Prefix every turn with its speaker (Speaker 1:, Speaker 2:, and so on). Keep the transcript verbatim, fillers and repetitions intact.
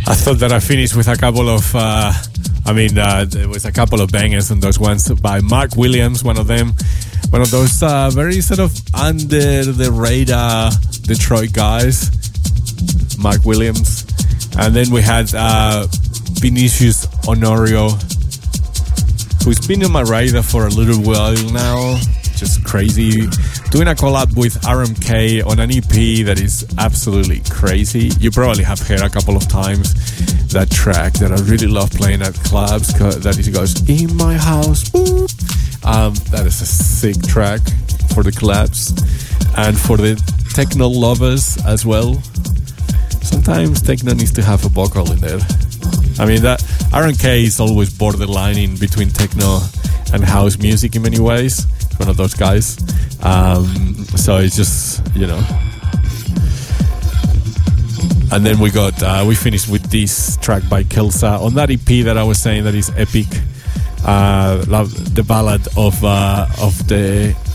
Speaker 1: I thought that I finished with a couple of, uh, I mean, uh, there was a couple of bangers on those ones by Mark Williams, one of them. One of those uh, very sort of under the radar Detroit guys, Mark Williams. And then we had uh, Vinicius Honorio, who's been on my radar for a little while now. Just crazy. Doing a collab with R M K on an E P that is absolutely crazy. You probably have heard a couple of times that track that I really love playing at clubs. That it goes, in my house. Boop. Um, that is a sick track for the collabs and for the techno lovers as well. Sometimes techno needs to have a vocal in there. I mean, that R M K is always borderline in between techno and house music in many ways. One of those guys. Um, so it's just, you know. And then we got, uh, we finished with this track by Kelsa on that E P that I was saying that is epic. Uh, love the ballad of uh, of the